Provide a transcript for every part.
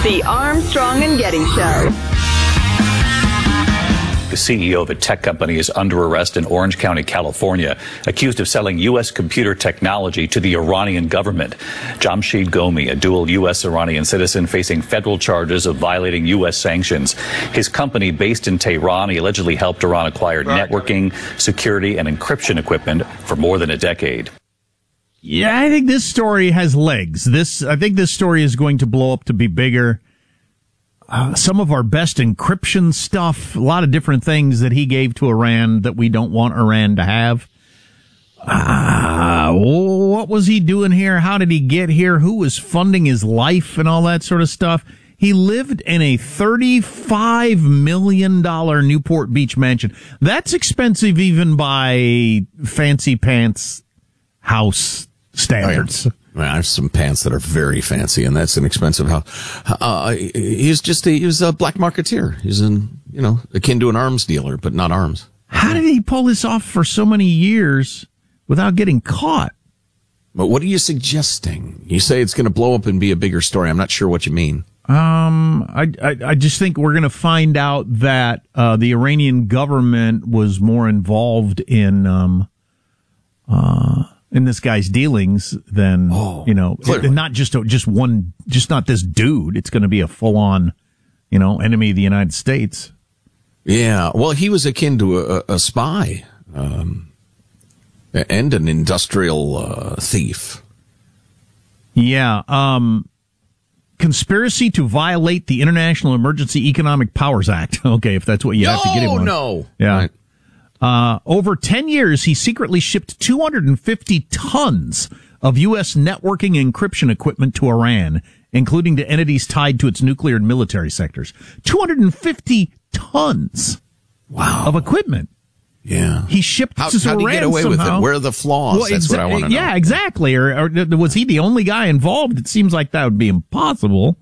The Armstrong and Getty Show. The CEO of a tech company is under arrest in Orange County, California, accused of selling U.S. computer technology to the Iranian government. Jamshid Gomi, a dual U.S.-Iranian citizen facing federal charges of violating U.S. sanctions. His company, based in Tehran, he allegedly helped Iran acquire networking, security, and encryption equipment for more than a decade. Yeah, I think this story has legs. I think this story is going to blow up to be bigger. Some of our best encryption stuff, a lot of different things that he gave to Iran that we don't want Iran to have. What was he doing here? How did he get here? Who was funding his life and all that sort of stuff? He lived in a $35 million Newport Beach mansion. That's expensive even by fancy pants house standards. Oh, yeah. I have some pants that are very fancy, and that's an expensive house. He was a black marketeer. He's akin to an arms dealer, but not arms. How did he pull this off for so many years without getting caught? But what are you suggesting? You say it's going to blow up and be a bigger story. I'm not sure what you mean. I just think we're going to find out that the Iranian government was more involved in this guy's dealings than, not just not this dude. It's going to be a full on, enemy of the United States. Yeah. Well, he was akin to a spy, and an industrial, thief. Yeah. Conspiracy to violate the International Emergency Economic Powers Act. Okay. If that's what you have to get him on. No. Yeah. Right. Over 10 years, he secretly shipped 250 tons of U.S. networking and encryption equipment to Iran, including to entities tied to its nuclear and military sectors. 250 tons of equipment. Yeah. He shipped to Iran somehow. How did he get away with it? Where are the flaws? Well, That's what I want to know. Yeah, exactly. Or was he the only guy involved? It seems like that would be impossible.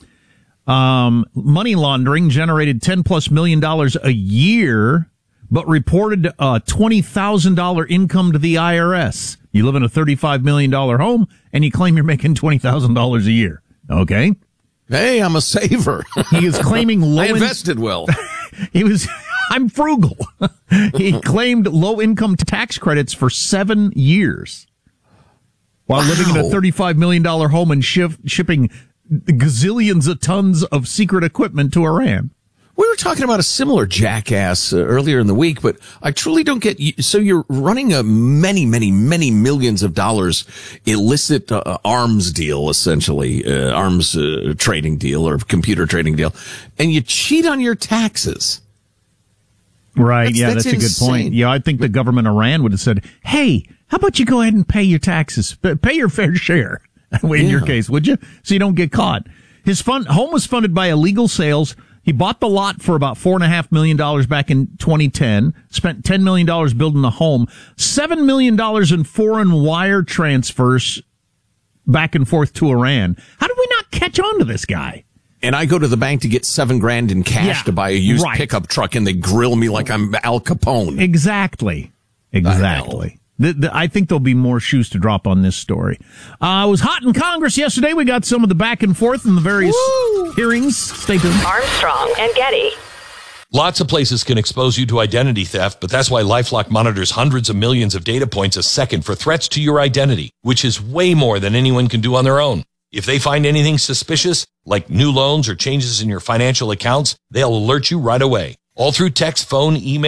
Money laundering generated $10+ million a year, but reported $20,000 income to the IRS. You live in a $35 million home, and you claim you're making $20,000 a year. Okay? Hey, I'm a saver. He is claiming I invested well. I'm frugal. He claimed low-income tax credits for 7 years while living in a $35 million home and shipping gazillions of tons of secret equipment to Iran. We were talking about a similar jackass earlier in the week, but I truly don't get. So you're running a many millions of dollars illicit arms deal, essentially arms trading deal or computer trading deal, and you cheat on your taxes. Right? That's a good point. Yeah, I think the government of Iran would have said, "Hey, how about you go ahead and pay your taxes, pay your fair share." In your case, would you? So you don't get caught. His home was funded by illegal sales. He bought the lot for about $4.5 million back in 2010, spent $10 million building the home, $7 million in foreign wire transfers back and forth to Iran. How did we not catch on to this guy? And I go to the bank to get $7,000 in cash to buy a used pickup truck, and they grill me like I'm Al Capone. Exactly. I think there'll be more shoes to drop on this story. It was hot in Congress yesterday. We got some of the back and forth in the various hearings. Stay tuned. Armstrong and Getty. Lots of places can expose you to identity theft, but that's why LifeLock monitors hundreds of millions of data points a second for threats to your identity, which is way more than anyone can do on their own. If they find anything suspicious, like new loans or changes in your financial accounts, they'll alert you right away. All through text, phone, email,